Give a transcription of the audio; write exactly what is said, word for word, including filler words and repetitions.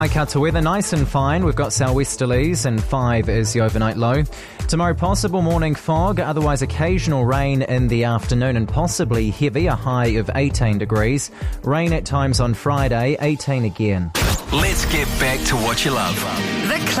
Waikato weather, nice and fine. We've got sou'westerlies and five is the overnight low. Tomorrow, possible morning fog, otherwise occasional rain in the afternoon and possibly heavy, a high of eighteen degrees. Rain at times on Friday, eighteen again. Let's get back to what you love. The